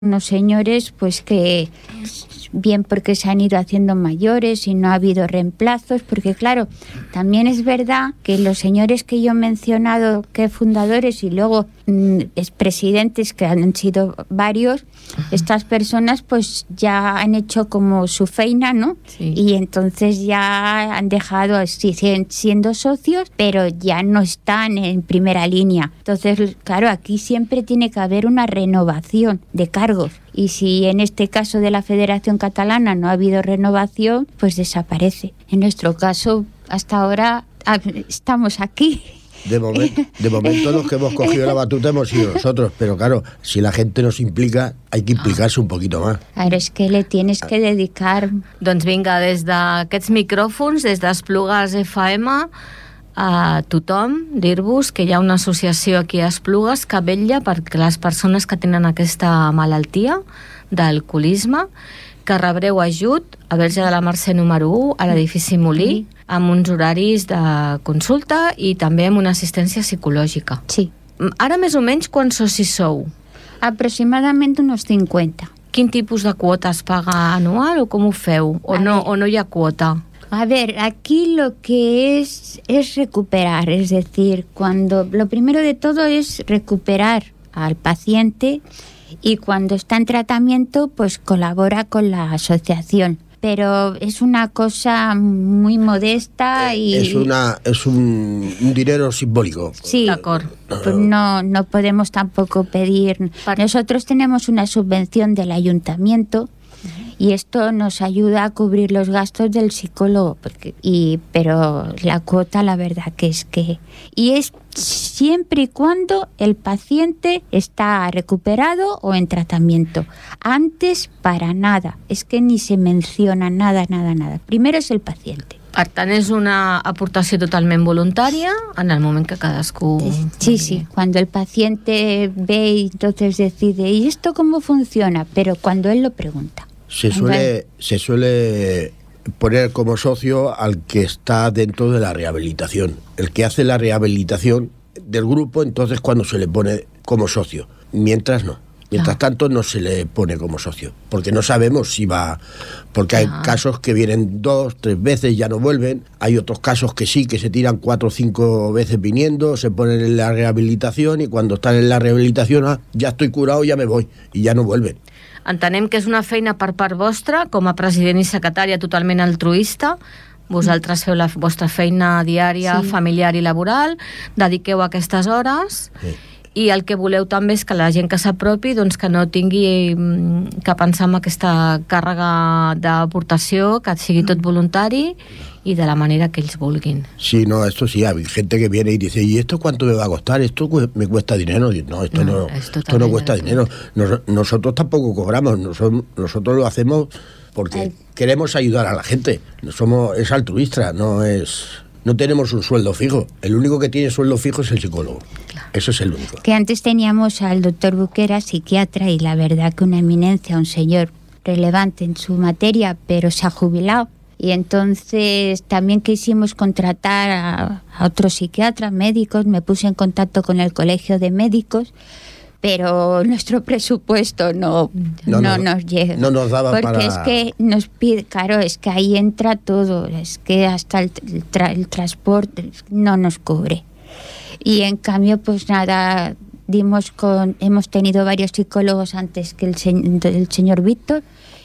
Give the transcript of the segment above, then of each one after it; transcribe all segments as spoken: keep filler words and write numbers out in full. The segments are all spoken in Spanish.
unos señores pues que bien porque se han ido haciendo mayores y no ha habido reemplazos, porque claro, también es verdad que los señores que yo he mencionado, que fundadores y luego mmm, expresidentes, que han sido varios, uh-huh. estas personas pues ya han hecho como su feina, ¿no? Sí. Y entonces ya han dejado, siguen siendo socios, pero ya no están en primera línea. Entonces, claro, aquí siempre tiene que haber una renovación de cargos. Y si en este caso de la Federación Catalana no ha habido renovación, pues desaparece. En nuestro caso, hasta ahora estamos aquí. De, momen- de momento los que hemos cogido la batuta hemos sido nosotros, pero claro, si la gente nos implica, hay que implicarse un poquito más. Claro, es que le tienes que dedicar... Doncs vinga, des d'aquests micròfons, des d'Esplugues F M, a tothom, dir-vos que hi ha una associació aquí a Esplugues que vetlla perquè les persones que tenen aquesta malaltia d'alcoholisme, que rebreu ajut a Verge de la Mercè número u, a l'edifici Molí, amb uns horaris de consulta i també amb una assistència psicològica. Sí. Ara més o menys quants socis sou? Aproximadamente unos cincuenta. Quin tipus de quota es paga anual o com ho feu? O no, o no hi ha quota? A ver, aquí lo que es es recuperar, es decir, cuando lo primero de todo es recuperar al paciente y cuando está en tratamiento, pues colabora con la asociación. Pero es una cosa muy modesta y... Es, una, es un, un dinero simbólico. Sí, pues no, no podemos tampoco pedir... Nosotros tenemos una subvención del ayuntamiento y esto nos ayuda a cubrir los gastos del psicólogo, porque, y, pero la cuota la verdad que es que... Y es siempre y cuando el paciente está recuperado o en tratamiento. Antes, para nada. Es que ni se menciona nada, nada, nada. Primero es el paciente. Per tant, és una aportació totalment voluntària en el moment que cadascú... Sí, sí, cuando el paciente ve y entonces decide, ¿y esto cómo funciona? Pero cuando él lo pregunta. Se suele, se suele poner como socio al que está dentro de la rehabilitación. El que hace la rehabilitación del grupo, entonces cuando se le pone como socio. Mientras no. Mientras tanto no se le pone como socio, porque no sabemos si va, porque hay ah. casos que vienen dos, tres veces, ya no vuelven, hay otros casos que sí, que se tiran cuatro o cinco veces viniendo, se ponen en la rehabilitación y cuando están en la rehabilitación, ah, ya estoy curado, ya me voy, y ya no vuelven. Entenem que és una feina per part vostra, com a president i secretària totalment altruista. Vosaltres feu la vostra feina diària, sí. familiar i laboral, dediqueu aquestes hores... Sí. I el que voleu també és que la gent que s'apropi doncs que no tingui que pensar en aquesta càrrega d'aportació, que sigui tot voluntari y de la manera que ellos vulguin. Sí, no, esto sí, hay gente que viene y dice, ¿y esto cuánto me va a costar? ¿Esto me cuesta dinero? No, esto no, no, esto no cuesta dinero. Nos, nosotros tampoco cobramos, nosotros, nosotros lo hacemos porque Ay. queremos ayudar a la gente. Somos, es altruista, no es... No tenemos un sueldo fijo. El único que tiene sueldo fijo es el psicólogo. Claro. Eso es el único. Que antes teníamos al doctor Buquera, psiquiatra, y la verdad que una eminencia, un señor relevante en su materia, pero se ha jubilado. Y entonces también quisimos contratar a, a otros psiquiatras, médicos. Me puse en contacto con el colegio de médicos, pero nuestro presupuesto no, no, no, no nos llega. No nos daba porque para... es que nos pide, claro, es que ahí entra todo, es que hasta el, el, tra, el transporte no nos cubre. Y en cambio, pues nada, dimos con, hemos tenido varios psicólogos antes que el, el señor Víctor,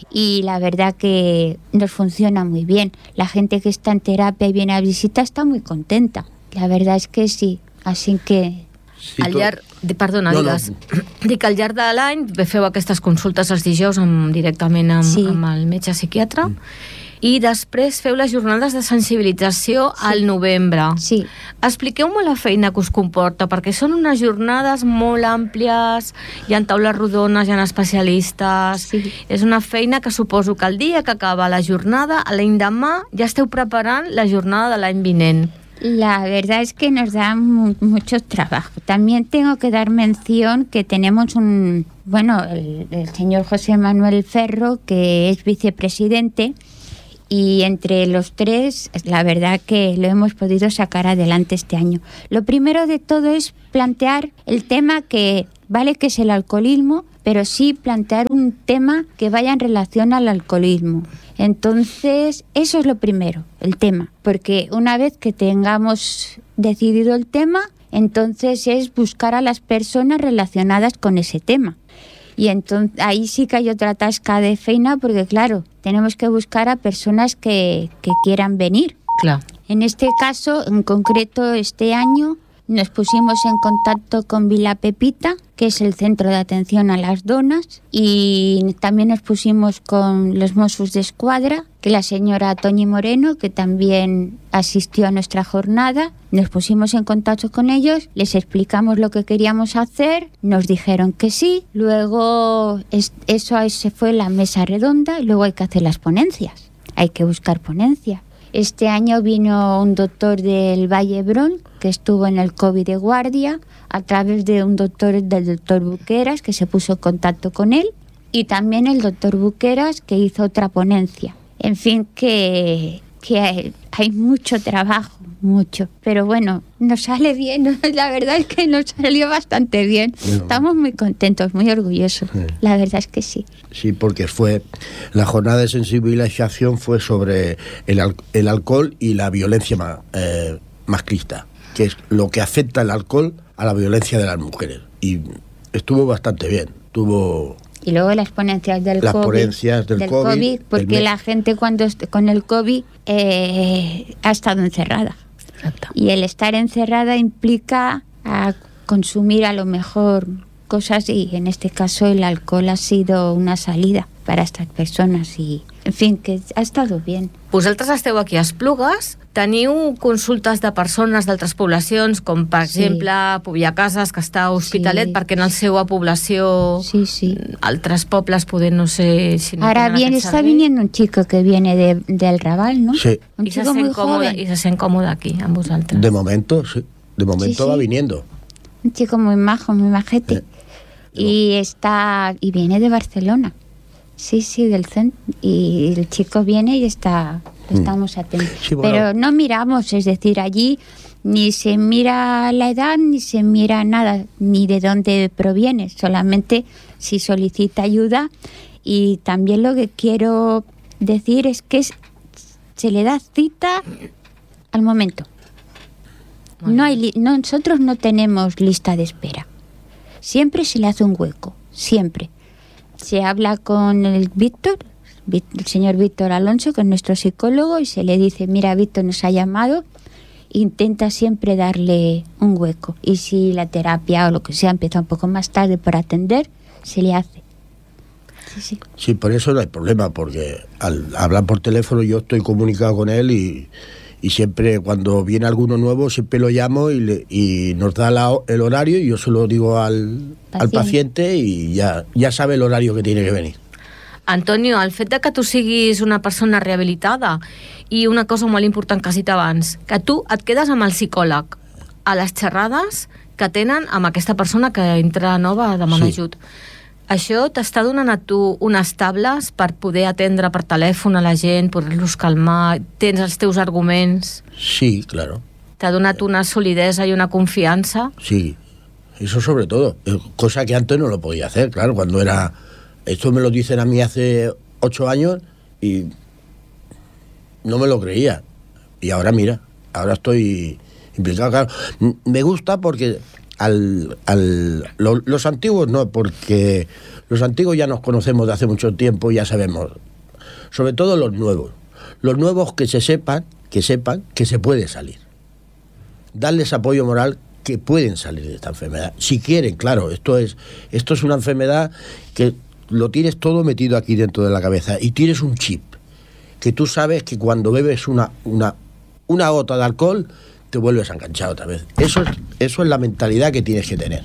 y la verdad que nos funciona muy bien. La gente que está en terapia y viene a visita está muy contenta. La verdad es que sí, así que... Sí, al llarg, perdona, no, digues, no. Dic, al llarg de l'any feu aquestes consultes els dijous amb, directament amb, sí. amb el metge psiquiatre mm. i després feu les jornades de sensibilització sí. al novembre. Sí. Expliqueu-me la feina que us comporta, perquè són unes jornades molt àmplies, hi ha taules rodones, hi ha especialistes, sí. és una feina que suposo que el dia que acaba la jornada, a l'endemà ja esteu preparant la jornada de l'any vinent. La verdad es que nos da mu- mucho trabajo. También tengo que dar mención que tenemos un, bueno, el, el señor José Manuel Ferro, que es vicepresidente, y entre los tres, la verdad que lo hemos podido sacar adelante este año. Lo primero de todo es plantear el tema que, vale que es el alcoholismo, pero sí plantear un tema que vaya en relación al alcoholismo. Entonces, eso es lo primero, el tema, porque una vez que tengamos decidido el tema, entonces es buscar a las personas relacionadas con ese tema. Y entonces ahí sí que hay otra tasca de feina, porque claro, tenemos que buscar a personas que, que quieran venir. Claro. En este caso, en concreto este año, nos pusimos en contacto con Vila Pepita, que es el centro de atención a las donas, y también nos pusimos con los Mossos de Escuadra, que la señora Toñi Moreno, que también asistió a nuestra jornada. Nos pusimos en contacto con ellos, les explicamos lo que queríamos hacer, nos dijeron que sí, luego es, eso se fue la mesa redonda y luego hay que hacer las ponencias, hay que buscar ponencias. Este año vino un doctor del Valle Brón que estuvo en el COVID de guardia a través de un doctor del doctor Buqueras que se puso en contacto con él, y también el doctor Buqueras que hizo otra ponencia. En fin, que, que hay, hay mucho trabajo, mucho, pero bueno, nos sale bien. La verdad es que nos salió bastante bien. Bueno, estamos muy contentos, muy orgullosos. Sí. La verdad es que sí. Sí, porque fue la jornada de sensibilización fue sobre el, al, el alcohol y la violencia ma, eh, masclista, que es lo que afecta el alcohol a la violencia de las mujeres. Y estuvo bastante bien. Tuvo Y luego las ponencias del las COVID. Ponencias del, del COVID, COVID, porque del... la gente cuando con el COVID eh, ha estado encerrada. Exacto. Y el estar encerrada implica a consumir a lo mejor cosas, y en este caso el alcohol ha sido una salida para estas personas, i en fin, que ha estado bien. Vosaltres esteu aquí a Esplugues, teniu consultes de persones d'altres poblacions, com per sí. exemple Pubiacases, que està a Hospitalet, sí. perquè en la seva població sí, sí. altres pobles poder no sé si no Ahora bien, está viniendo un chico que viene de, del Raval, ¿no? Sí. Un I chico se muy còmode, joven. I se sent còmode aquí, amb vosaltres. De momento, sí. De momento sí, va sí. viniendo. Un chico muy majo, muy majete. Eh. Y está y viene de Barcelona. Sí, sí, del centro. Y el chico viene y está, estamos atentos. Sí, bueno. Pero no miramos, es decir, allí ni se mira la edad, ni se mira nada, ni de dónde proviene, solamente si solicita ayuda. Y también lo que quiero decir es que es, se le da cita al momento. No hay, no, nosotros no tenemos lista de espera. Siempre se le hace un hueco, siempre. Se habla con el Víctor, el señor Víctor Alonso, que es nuestro psicólogo, y se le dice, mira, Víctor nos ha llamado, intenta siempre darle un hueco. Y si la terapia o lo que sea empieza un poco más tarde por atender, se le hace. Sí, sí. Sí, por eso no hay problema, porque al hablar por teléfono yo estoy comunicado con él y... y siempre cuando viene alguno nuevo siempre lo llamo y, le, y nos da la, el horario y yo se lo digo al paciente, al paciente y ja, ja sabe el horario que tiene que venir. Antonio, el fet de que tu siguis una persona rehabilitada i una cosa molt important que has dit abans, que tu et quedes amb el psicòleg a les xerrades que tenen amb aquesta persona que entra nova a demanar sí. ajut. Això t'està donant a tu unes tables per poder atendre per telèfon a la gent, poder-los calmar, tens els teus arguments? Sí, claro. ¿T'ha donat una solidesa y una confianza? Sí, eso sobre todo, cosa que antes no lo podía hacer, claro, cuando era... Esto me lo dicen a mí hace ocho años y no me lo creía. Y ahora mira, ahora estoy implicado, claro. Me gusta porque... Al, al, lo, los antiguos no, porque los antiguos ya nos conocemos de hace mucho tiempo y ya sabemos, sobre todo los nuevos, los nuevos que se sepan, que sepan que se puede salir, darles apoyo moral, que pueden salir de esta enfermedad, si quieren, claro, esto es, esto es una enfermedad que lo tienes todo metido aquí dentro de la cabeza y tienes un chip, que tú sabes que cuando bebes una, una, una gota de alcohol te vuelves a enganchar otra vez. Eso es, eso es la mentalidad que tienes que tener.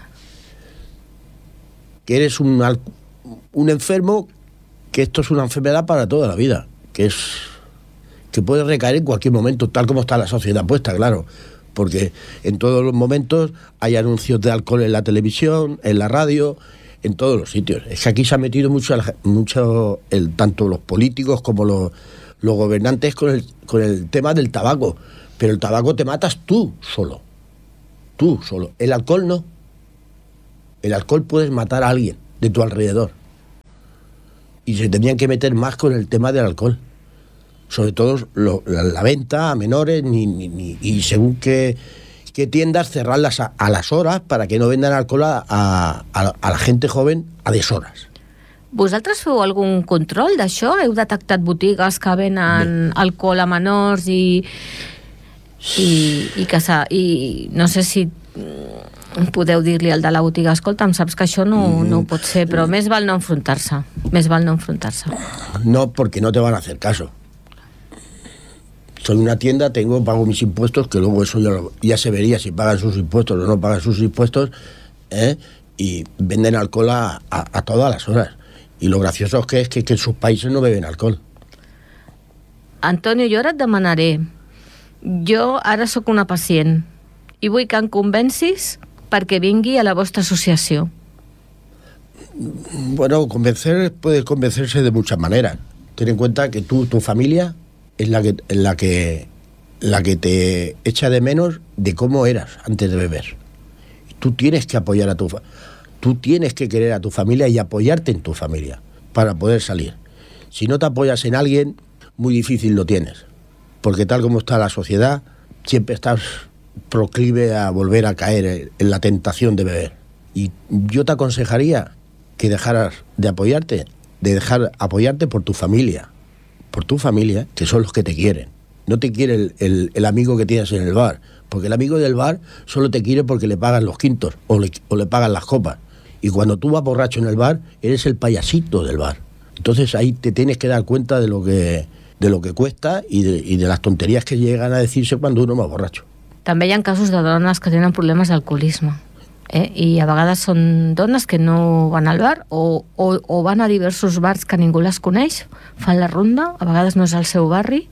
Que eres un, un enfermo, que esto es una enfermedad para toda la vida, que es que puede recaer en cualquier momento, tal como está la sociedad puesta, claro, porque en todos los momentos hay anuncios de alcohol en la televisión, en la radio, en todos los sitios. Es que aquí se ha metido mucho, mucho el, tanto los políticos como los, los gobernantes con el, con el tema del tabaco. Pero el tabaco te matas tú solo. Tú solo. El alcohol no. El alcohol puedes matar a alguien. de tu alrededor. Y se tenían que meter más con el tema del alcohol. Sobre todo lo, la, la venta a menores ni, ni, ni, y según qué, qué tiendas cerrarlas a, a las horas para que no vendan alcohol a, a, a la gente joven a deshoras. Vosaltres feu algun control d'això? Heu detectat botigues que venen Bé. alcohol a menors i, i, i, que i no sé si podeu dir-li al de la botiga, escolta, em saps que això no, no ho pot ser, però més val no enfrontar-se. Més val no enfrontar-se. No, porque no te van a hacer caso. Soy una tienda, tengo, pago mis impuestos, que luego eso ya, ya se vería si pagan sus impuestos o no pagan sus impuestos, ¿eh? Y venden alcohol a, a, a todas las horas. Y lo gracioso es que, es que, que en sus países no beben alcohol. Antonio, jo ara et demanaré. Jo ara sóc una pacient i vull que em convencis perquè vingui a la vostra associació. Bueno, convencer puede convencerse de muchas maneras. Ten en cuenta que tú, tu familia es la que, la que, la que te echa de menos de cómo eras antes de beber. Tú tienes que apoyar a tu familia. Tú tienes que querer a tu familia y apoyarte en tu familia para poder salir. Si no te apoyas en alguien, muy difícil lo tienes. Porque tal como está la sociedad, siempre estás proclive a volver a caer en la tentación de beber. Y yo te aconsejaría que dejaras de apoyarte, de dejar apoyarte por tu familia. Por tu familia, que son los que te quieren. No te quiere el, el, el amigo que tienes en el bar. Porque el amigo del bar solo te quiere porque le pagan los quintos o le, o le pagan las copas. Y cuando tú vas borracho en el bar, eres el payasito del bar. Entonces ahí te tienes que dar cuenta de lo que, de lo que cuesta y de, y de las tonterías que llegan a decirse cuando uno va borracho. També hi ha casos de dones que tenen problemes d'alcoholisme. Eh? I a vegades són dones que no van al bar o, o, o van a diversos bars que ningú les coneix, fan la ronda, a vegades no és al seu barri,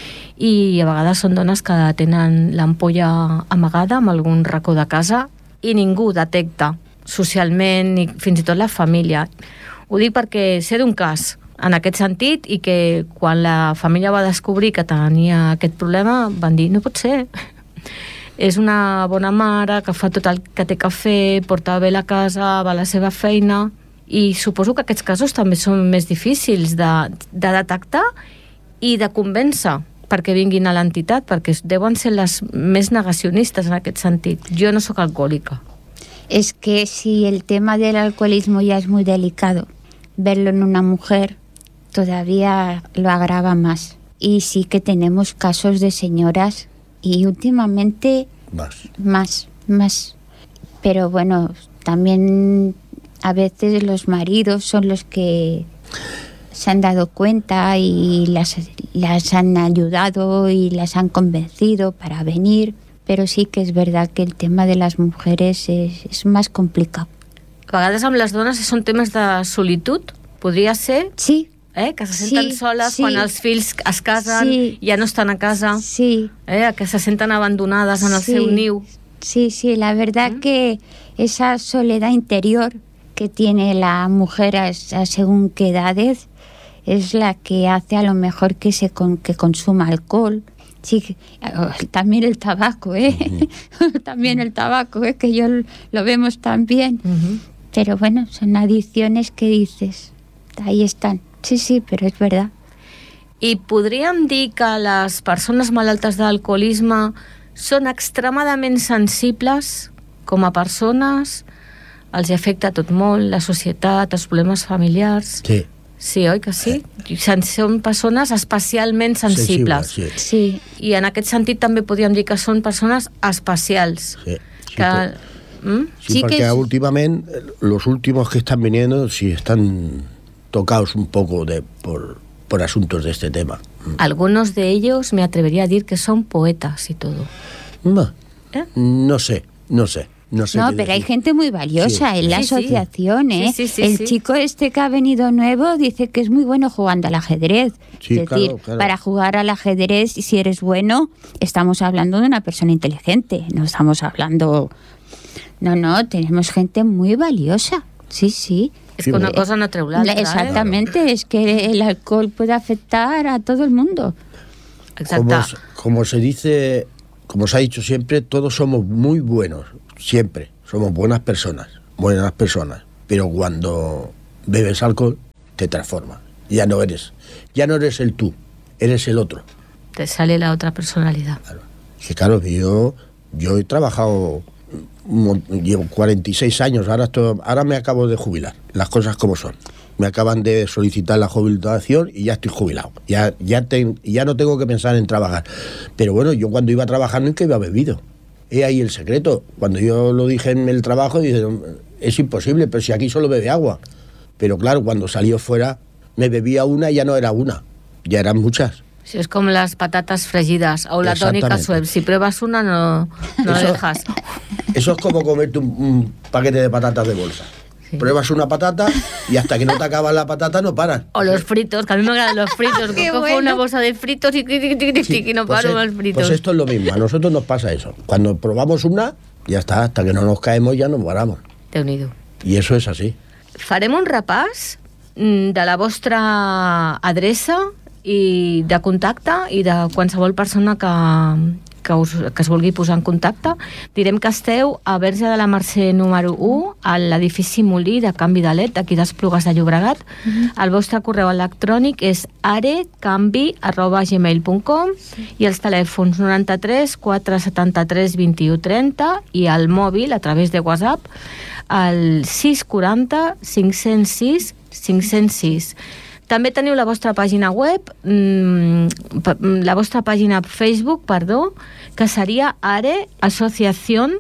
i a vegades són dones que tenen l'ampolla amagada en algun racó de casa i ningú detecta socialment i fins i tot la família. Ho dic perquè sé d'un cas en aquest sentit i que quan la família va descobrir que tenia aquest problema van dir, no pot ser, és una bona mare que fa tot el que té que fer, porta bé la casa, va a la seva feina, i suposo que aquests casos també són més difícils de, de detectar i de convèncer perquè vinguin a l'entitat, perquè deuen ser les més negacionistes en aquest sentit. Jo no sóc alcohòlica. Es que si el tema del alcoholismo ya es muy delicado, verlo en una mujer todavía lo agrava más. Y sí que tenemos casos de señoras y últimamente más, más, más. Pero bueno, también a veces los maridos son los que se han dado cuenta y las, las han ayudado y las han convencido para venir. Pero sí que es verdad que el tema de las mujeres es, es más complicado. A vegades amb les dones són temes de solitud, podria ser? Sí. Eh? Que se senten sí, soles sí. Quan els fills es casen, sí. Ja no estan a casa, sí. Eh? Que se senten abandonades en el sí. seu niu. Sí, sí, la verdad ¿Mm? Que esa soledad interior que tiene la mujer a, a según qué edades es la que hace a lo mejor que, se con, que consuma alcohol. Sí, también el tabaco, ¿eh? Uh-huh. También el tabaco, ¿eh? Que yo lo vemos también. Uh-huh. Pero bueno, son adicciones que dices, ahí están. Sí, sí, pero es verdad. I podríem dir que les persones malaltes d'alcoholisme són extremadament sensibles com a persones, els afecta tot molt, la societat, els problemes familiars... Sí. Sí, oi que sí? Són persones especialment sensibles. Sensible, sí. Sí. I en aquest sentit també podríem dir que són persones especials. Sí, sí, que, ¿Mm? sí, sí porque que... últimamente los últimos que están viniendo sí están tocados un poco de, por, por asuntos de este tema. Algunos de ellos me atrevería a decir que son poetas y todo. No, ¿Eh? no sé, no sé. No, sé no pero decir. Hay gente muy valiosa sí. en la sí, asociación, sí. ¿eh? Sí, sí, sí, el sí. chico este que ha venido nuevo dice que es muy bueno jugando al ajedrez. Sí, es decir, claro, claro. para jugar al ajedrez, si eres bueno, estamos hablando de una persona inteligente, no estamos hablando... No, no, tenemos gente muy valiosa, sí, sí. Es que una cosa no treu l'altra. Exactamente, ¿eh? Es que el alcohol puede afectar a todo el mundo. Exacto. Como, como se dice, como se ha dicho siempre, todos somos muy buenos. Siempre somos buenas personas, buenas personas, pero cuando bebes alcohol te transforma. Ya no eres, ya no eres el tú, eres el otro. Te sale la otra personalidad. Claro. Que claro, yo, yo he trabajado, llevo cuarenta y seis años, ahora, estoy, ahora me acabo de jubilar, las cosas como son. Me acaban de solicitar la jubilación y ya estoy jubilado. Ya, ya, te, ya no tengo que pensar en trabajar. Pero bueno, yo cuando iba a trabajar nunca iba bebido. He ahí el secreto. Cuando yo lo dije en el trabajo, dije, es imposible, pero si aquí solo bebe agua. Pero claro, cuando salió fuera, me bebía una y ya no era una, ya eran muchas. Sí, es como las patatas fregidas o la tónica Schweppes. Si pruebas una, no, no eso, la dejas. Eso es como comerte un, un paquete de patatas de bolsa. Sí. Pruebas una patata y hasta que no te acabas la patata no paran. O los fritos, que a mí me agradan los fritos. Que cojo bueno. una bolsa de fritos y, sí, y no pues paro es, los fritos. Pues esto es lo mismo, a nosotros nos pasa eso. Cuando probamos una, ya está, hasta que no nos caemos ya no paramos. Déu n'hi do. I això és així. Farem un repàs de la vostra adreça i de contacte i de qualsevol persona que, que, us, que es vulgui posar en contacte. Direm que esteu a Verge de la Mercè número u, a l'edifici Molí de Canvi de L E D, d'aquí d'Esplugues de Llobregat. Mm-hmm. El vostre correu electrònic és arecanvi arroba gmail punt com i els telèfons noranta-tres quatre setanta-tres vint-i-u trenta i el mòbil a través de WhatsApp al sis quaranta cinc-cents sis cinc-cents sis. També teniu la vostra pàgina web, la vostra pàgina Facebook, perdó, que seria ARE, Asociación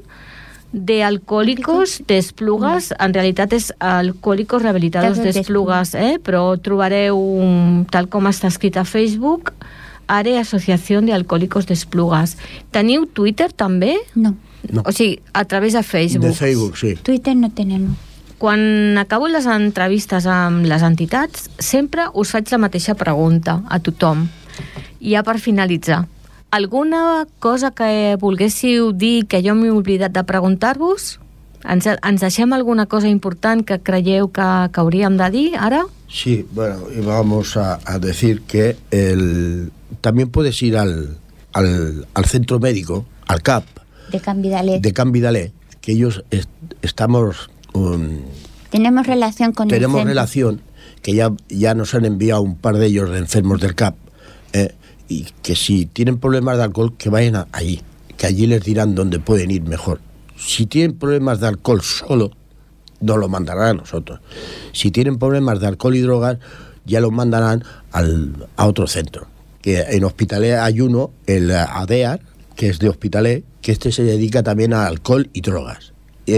de Alcohólicos de Esplugues. En realitat és Alcohólicos Rehabilitados de Esplugues, eh? Però trobareu, tal com està escrit a Facebook, ARE, Asociación de Alcohólicos de Esplugues. Teniu Twitter també? No. No. O sigui, a través de Facebook. De Facebook, sí. Twitter no tenemos. Quan acabo les entrevistes amb les entitats, sempre us faig la mateixa pregunta a tothom. I ja per finalitzar, alguna cosa que volguéssiu dir que jo m'he oblidat de preguntar-vos? Ens, ens deixem alguna cosa important que creieu que, que hauríem de dir ara? Sí, bueno, y vamos a, a decir que el, también puedes ir al, al, al centro médico, al C A P, de Can Vidalé, de Can Vidalé, que ellos est, estamos... Um, tenemos relación con tenemos el relación, que ya, ya nos han enviado un par de ellos de enfermos del C A P, eh, y que si tienen problemas de alcohol, que vayan a, allí, que allí les dirán dónde pueden ir mejor. Si tienen problemas de alcohol solo, nos lo mandarán a nosotros. Si tienen problemas de alcohol y drogas, ya los mandarán al, a otro centro. Que en Hospitalet hay uno, el ADEAR, que es de Hospitalet, que este se dedica también a alcohol y drogas.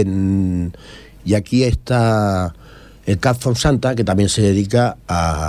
En, y aquí está el C A P Fonsanta, que también se dedica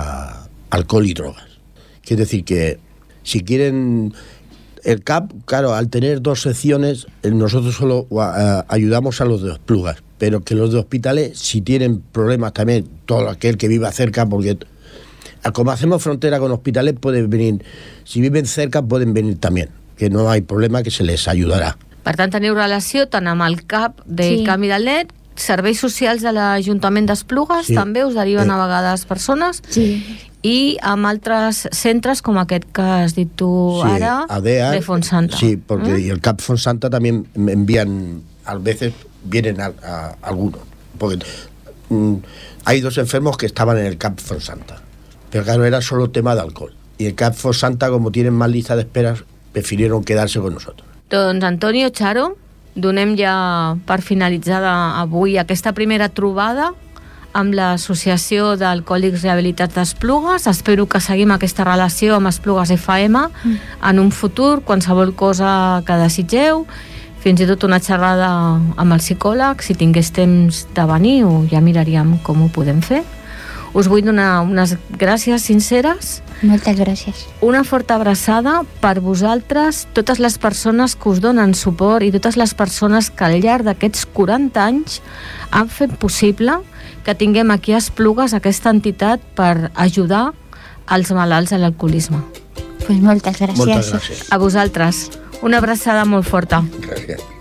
a alcohol y drogas. Quiere decir que si quieren... El C A P, claro, al tener dos secciones, nosotros solo uh, ayudamos a los de Esplugas, pero que los de Hospitalet, si tienen problemas también, todo aquel que viva cerca, porque como hacemos frontera con Hospitalet, pueden venir, si viven cerca pueden venir también, que no hay problema, que se les ayudará. Per tant, teniu relació tant amb el C A P de sí. Canvi de L E D, serveis socials de l'Ajuntament d'Esplugues, sí. també us deriven eh. a vegades persones, sí. i amb altres centres com aquest que has dit tu sí, ara, ADEA, de Fonsanta. Sí, porque ¿eh? el C A P Fonsanta también envían, a veces vienen a, a, a algunos, porque mm, hay dos enfermos que estaban en el C A P Fonsanta, pero claro, era solo tema de alcohol, y el C A P Fonsanta, como tienen más lista de esperas, prefirieron quedarse con nosotros. Doncs Antonio, Charo, donem ja per finalitzada avui aquesta primera trobada amb l'Associació d'Alcohòlics Rehabilitats d'Esplugues. Espero que seguim aquesta relació amb Esplugues F M mm. en un futur, qualsevol cosa que desitgeu, fins i tot una xerrada amb el psicòleg, si tingués temps de venir, o ja miraríem com ho podem fer. Us vull donar unes gràcies sinceres. Moltes gràcies. Una forta abraçada per vosaltres, totes les persones que us donen suport i totes les persones que al llarg d'aquests quaranta anys han fet possible que tinguem aquí a Esplugues aquesta entitat per ajudar als malalts de l'alcoholisme. Pues moltes gràcies. Moltes gràcies. A vosaltres. Una abraçada molt forta. Gràcies.